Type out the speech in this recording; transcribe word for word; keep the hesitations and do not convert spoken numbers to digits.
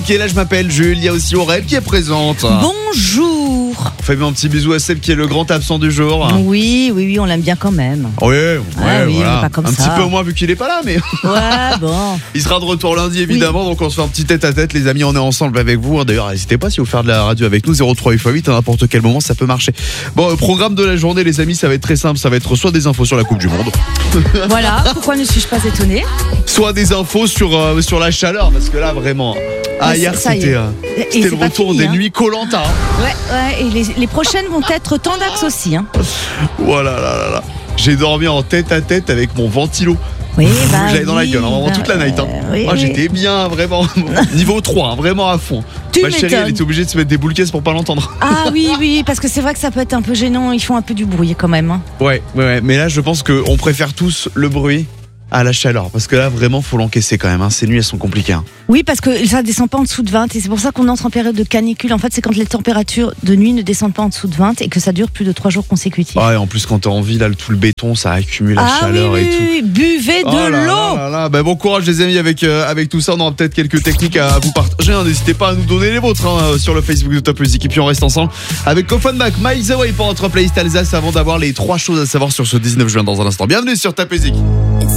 qui est là, je m'appelle Jules. Il y a aussi Aurèle qui est présente. Bonjour. Fais-moi un petit bisou à Seb qui est le grand absent du jour. Oui, oui, oui, on l'aime bien quand même. Oui, ouais, Ah oui, voilà. mais pas comme un ça. petit peu moins vu qu'il est pas là, mais Ouais, bon. il sera de retour lundi évidemment. Donc on se fait un petit tête à tête, les amis. On est ensemble avec vous. D'ailleurs, n'hésitez pas si vous faites de la radio avec nous. zéro trois huit huit à n'importe quel moment, ça peut marcher. Bon, euh, programme de la journée, les amis, ça va être très simple. Ça va être soit des infos sur la Coupe du Monde, Voilà, pourquoi ne suis-je pas étonnée? soit des infos sur euh, sur la chaleur, parce que là vraiment. Ah, Ah, hier ça y est. c'était euh, Et c'était c'est le pas retour fini, des hein. nuits Koh-Lanta. Ouais, ouais, et les, les prochaines vont être tendax aussi. Hein. Voilà, là, là, là. J'ai dormi en tête à tête avec mon ventilo. Oui, bah, J'avais dans la oui, gueule, hein, vraiment bah, toute la night. Hein. euh, oui, Moi, oui. j'étais bien, vraiment. Niveau trois, hein, vraiment à fond. Tu Ma chérie, m'étonnes. elle était obligée de se mettre des boules caisses pour pas l'entendre. Ah oui, oui, parce que c'est vrai que ça peut être un peu gênant. Ils font un peu du bruit quand même. Hein. Ouais, ouais, ouais. Mais là, je pense qu'on préfère tous le bruit à la chaleur. Parce que là, vraiment, faut l'encaisser quand même. Hein. Ces nuits, elles sont compliquées. Hein. Oui, parce que ça descend pas en dessous de vingt. Et c'est pour ça qu'on entre en période de canicule. En fait, c'est quand les températures de nuit ne descendent pas en dessous de vingt et que ça dure plus de trois jours consécutifs. Ah, et en plus, quand t'es en ville, là, tout le béton, ça accumule la ah chaleur oui, et oui, tout. oui, buvez de Oh là l'eau. là là là. Bah, bon courage les amis avec, euh, avec tout ça. On aura peut-être quelques techniques à, à vous partager. hein. N'hésitez pas à nous donner les vôtres hein, sur le Facebook de Top Music. Et puis on reste ensemble avec Offenbach, Miles Away pour notre playlist Alsace avant d'avoir les trois choses à savoir sur ce dix-neuf juin dans un instant. Bienvenue sur Top Music.